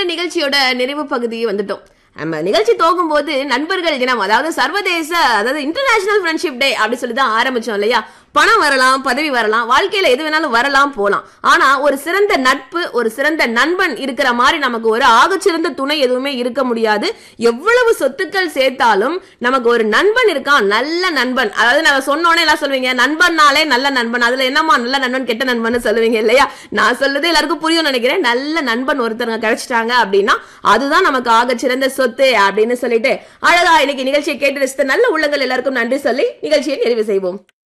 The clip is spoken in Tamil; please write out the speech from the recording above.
நிகழ்ச்சியோட நிறைவு பகுதி வந்துட்டோம். நம்ம நிகழ்ச்சி போகும்போது நண்பர்கள் தினம், அதாவது சர்வதேச, அதாவது இன்டர்நேஷனல் ஃப்ரெண்ட்ஷிப் டே அப்படி சொல்லி தான் ஆரம்பிச்சோம் இல்லையா? பணம் வரலாம், பதவி வரலாம், வாழ்க்கையில எது வேணாலும் வரலாம் போலாம். ஆனா ஒரு சிறந்த நட்பு, ஒரு சிறந்த நண்பன் இருக்கிற மாதிரி நமக்கு ஒரு ஆகச்சிறந்த துணை எதுவுமே இருக்க முடியாது. எவ்வளவு சொத்துக்கள் சேர்த்தாலும் நமக்கு ஒரு நண்பன் இருக்கான், நல்ல நண்பன். அதாவது நம்ம சொன்னோன்னே எல்லாம் சொல்லுவீங்க, நண்பன்னாலே நல்ல நண்பன், அதுல என்னமா நல்ல நண்பன் கெட்ட நண்பன் சொல்லுவீங்க இல்லையா? நான் சொல்றது எல்லாருக்கும் புரியும் நினைக்கிறேன். நல்ல நண்பன் ஒருத்தருங்க கிடைச்சிட்டாங்க அப்படின்னா அதுதான் நமக்கு ஆகச்சிறந்த சொத்து அப்படின்னு சொல்லிட்டு அழகா இன்னைக்கு நிகழ்ச்சியை கேட்டு ரசித்த நல்ல உள்ளங்கள் எல்லாருக்கும் நன்றி சொல்லி நிகழ்ச்சியை நிறைவு செய்வோம்.